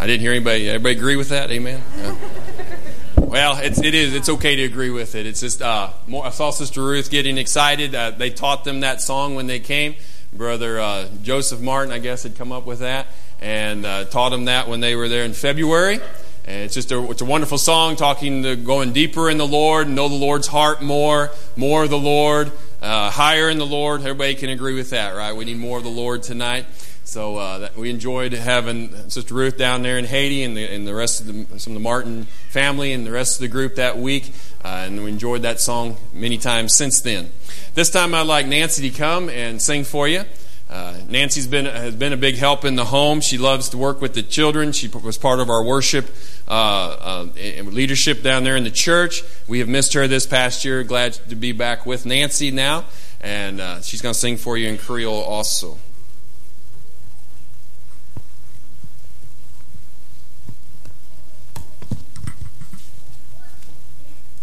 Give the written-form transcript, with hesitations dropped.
didn't hear anybody. Everybody agree with that? Amen. Well, it's okay to agree with it. It's just I saw Sister Ruth getting excited. They taught them that song when they came. Brother Joseph Martin, I guess, had come up with that and taught them that when they were there in February. And it's a wonderful song, going deeper in the Lord, know the Lord's heart more of the Lord, higher in the Lord. Everybody can agree with that, right? We need more of the Lord tonight. So we enjoyed having Sister Ruth down there in Haiti and the rest of some of the Martin family and the rest of the group that week. And we enjoyed that song many times since then. This time I'd like Nancy to come and sing for you. Nancy's has been a big help in the home. She loves to work with the children. She was part of our worship leadership down there in the church. We have missed her this past year. Glad to be back with Nancy now. And she's going to sing for you in Creole also.